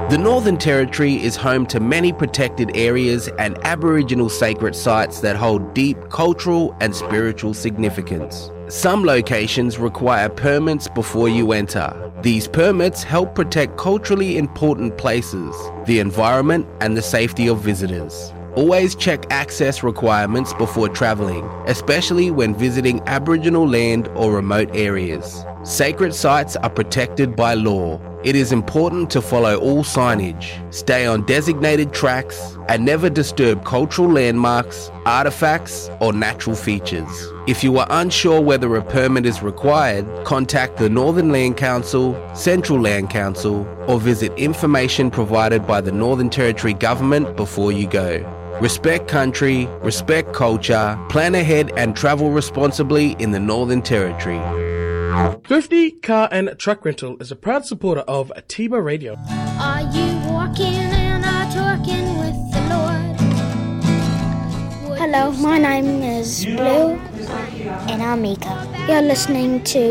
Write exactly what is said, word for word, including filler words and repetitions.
The Northern Territory is home to many protected areas and Aboriginal sacred sites that hold deep cultural and spiritual significance. Some locations require permits before you enter. These permits help protect culturally important places, the environment, and the safety of visitors. Always check access requirements before travelling, especially when visiting Aboriginal land or remote areas. Sacred sites are protected by law. It is important to follow all signage, stay on designated tracks, and never disturb cultural landmarks, artefacts, or natural features. If you are unsure whether a permit is required, contact the Northern Land Council, Central Land Council, or visit information provided by the Northern Territory Government before you go. Respect country, respect culture, plan ahead and travel responsibly in the Northern Territory. Thrifty Car and Truck Rental is a proud supporter of Atiba Radio. Are you walking and are talking with the Lord? Hello, my name is Blue and I'm Mika. You're listening to